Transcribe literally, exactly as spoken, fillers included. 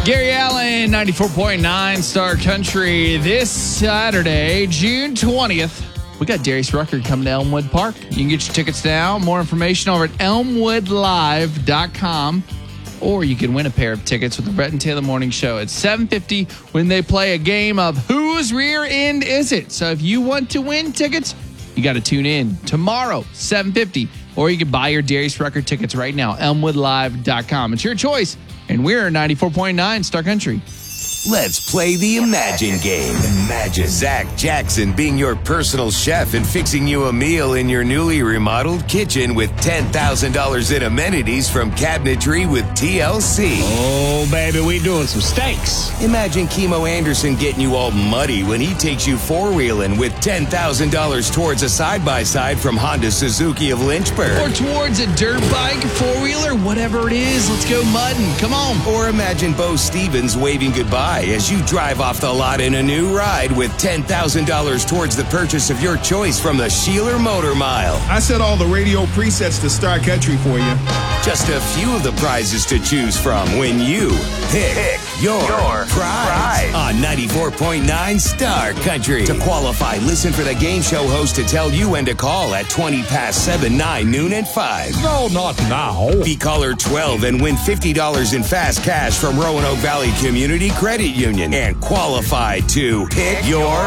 Gary Allen, ninety-four point nine Star Country. This Saturday, June twentieth, we got Darius Rucker coming to Elmwood Park. You can get your tickets now. More information over at elmwood live dot com. Or you can win a pair of tickets with the Brett and Taylor Morning Show at seven fifty when they play a game of Whose Rear End Is It? So if you want to win tickets, you got to tune in tomorrow, seven fifty. Or you can buy your Darius Rucker tickets right now, elmwood live dot com. It's your choice. And we're ninety-four point nine Star Country. Let's play the Imagine game. Imagine Zach Jackson being your personal chef and fixing you a meal in your newly remodeled kitchen with ten thousand dollars in amenities from Cabinetry with T L C. Oh, baby, we doing some steaks. Imagine Chemo Anderson getting you all muddy when he takes you four-wheeling with ten thousand dollars towards a side-by-side from Honda Suzuki of Lynchburg. Or towards a dirt bike, four-wheeler, whatever it is. Let's go mudding. Come on. Or imagine Bo Stevens waving goodbye as you drive off the lot in a new ride with ten thousand dollars towards the purchase of your choice from the Sheeler Motor Mile. I set all the radio presets to Star Country for you. Just a few of the prizes to choose from when you pick, pick your, your prize, prize on ninety-four point nine Star Country. To qualify, listen for the game show host to tell you when to call at twenty past seven, nine, noon, and five. No, not now. Be caller twelve and win fifty dollars in fast cash from Roanoke Valley Community Credit Union and qualify to pick your